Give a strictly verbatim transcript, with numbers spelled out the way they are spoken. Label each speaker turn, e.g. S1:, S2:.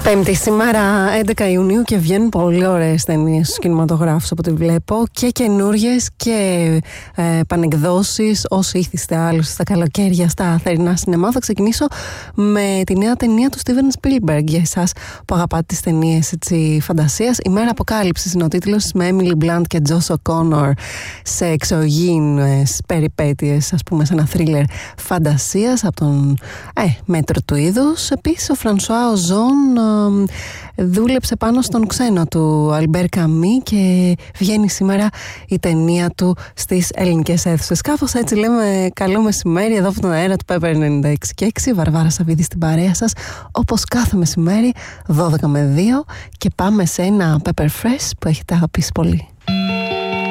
S1: Πέμπτη σήμερα, έντεκα Ιουνίου, και βγαίνουν πολύ ωραίες ταινίες στους κινηματογράφους από ό,τι βλέπω, και καινούριες και ε, πανεκδόσεις. Όσοι ήθιστε άλλους στα καλοκαίρια στα θερινά σινεμά, θα ξεκινήσω με τη νέα ταινία του Steven Spielberg. Για εσάς που αγαπάτε τις ταινίες έτσι φαντασίας, «Η Μέρα Αποκάλυψης» είναι ο τίτλος, με Emily Blunt και Josh O'Connor σε εξωγήινες περιπέτειες, ας πούμε, σε ένα θρίλερ φαντασίας από τον ε, μέτρο του είδους. Επίσης ο Φρανσουά Οζόν δούλεψε πάνω στον ξένο του Αλμπέρ Καμί και βγαίνει σήμερα η ταινία του στις ελληνικές αίθουσες. Κάπως έτσι λέμε καλό μεσημέρι εδώ από τον αέρα του Pepper ενενήντα έξι και έξι. Βαρβάρα Σαββίδη στην παρέα σας, όπως κάθε μεσημέρι δώδεκα με δύο, και πάμε σε ένα Pepper Fresh που έχετε αγαπήσει πολύ.